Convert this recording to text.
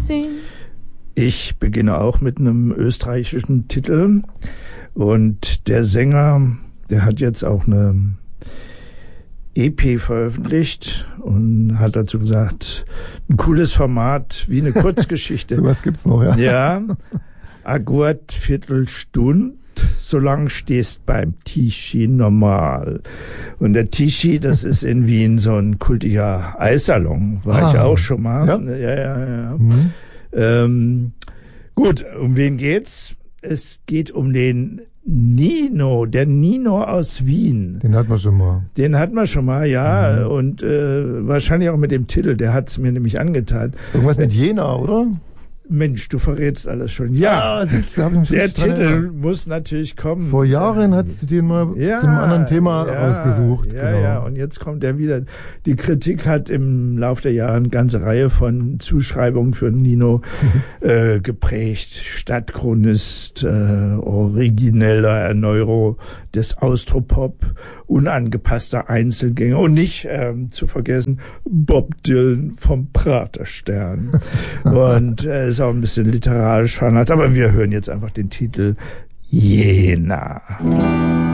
seen. Ich beginne auch mit einem österreichischen Titel. Und der Sänger, der hat jetzt auch eine EP veröffentlicht und hat dazu gesagt, ein cooles Format, wie eine Kurzgeschichte. Sowas gibt's noch, ja. Ja, Agurt Viertelstund, solange stehst beim Tischi normal. Und der Tischi, das ist in Wien so ein kultiger Eissalon, war ich auch schon mal. Ja. Gut, um wen geht's? Es geht um den Nino, der Nino aus Wien. Den hatten wir schon mal. Ja. Und wahrscheinlich auch mit dem Titel, der hat's mir nämlich angetan. Irgendwas mit Jena, oder? Mensch, du verrätst alles schon. Ja, der Titel muss natürlich kommen. Vor Jahren hattest du den mal zu einem anderen Thema rausgesucht. Ja, und jetzt kommt der wieder. Die Kritik hat im Laufe der Jahre eine ganze Reihe von Zuschreibungen für Nino geprägt. Stadtchronist, origineller Erneuerer des Austropop, unangepasster Einzelgänger und nicht zu vergessen Bob Dylan vom Praterstern. Und ist auch ein bisschen literarisch veranlagt, aber wir hören jetzt einfach den Titel Jena.